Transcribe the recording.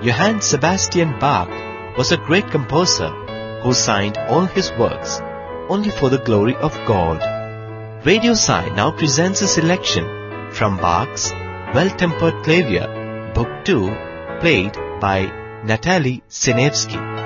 Johann Sebastian Bach was a great composer who signed all his works only for the glory of God. Radio Sai now presents a selection from Bach's Well-Tempered Clavier, Book 2, played by Natalie Sinevsky.